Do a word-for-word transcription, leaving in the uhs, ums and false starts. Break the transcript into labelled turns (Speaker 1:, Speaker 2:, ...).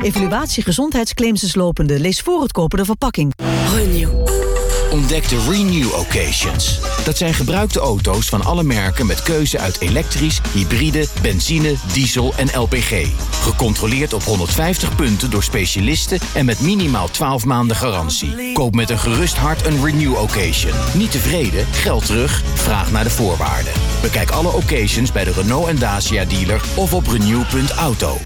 Speaker 1: Evaluatie gezondheidsclaims is lopende. Lees voor het kopen de verpakking.
Speaker 2: Renew.
Speaker 3: Ontdek de Renew Occasions. Dat zijn gebruikte auto's van alle merken met keuze uit elektrisch, hybride, benzine, diesel en L P G. Gecontroleerd op honderdvijftig punten door specialisten en met minimaal twaalf maanden garantie. Koop met een gerust hart een Renew Occasion. Niet tevreden? Geld terug? Vraag naar de voorwaarden. Bekijk alle occasions bij de Renault en Dacia dealer of op renew punt auto.